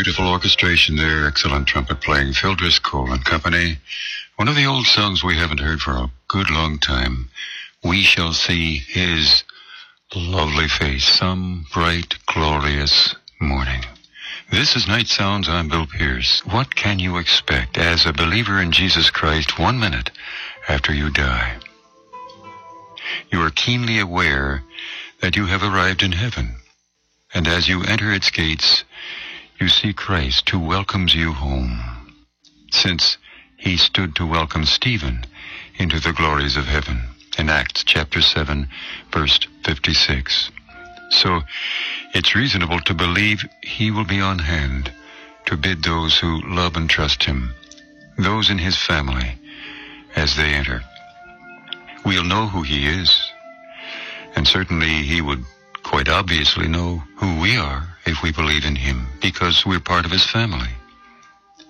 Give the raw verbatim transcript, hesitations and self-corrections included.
beautiful orchestration there, excellent trumpet playing, Phil Driscoll and company. One of the old songs we haven't heard for a good long time. We shall see his lovely face some bright, glorious morning. This is Night Sounds. I'm Bill Pierce. What can you expect as a believer in Jesus Christ one minute after you die? You are keenly aware that you have arrived in heaven, and as you enter its gates, you see Christ who welcomes you home, since he stood to welcome Stephen into the glories of heaven in Acts chapter seven, verse fifty-six. So it's reasonable to believe he will be on hand to bid those who love and trust him, those in his family, as they enter. We'll know who he is, and certainly he would quite obviously know who we are if we believe in him, because we're part of his family.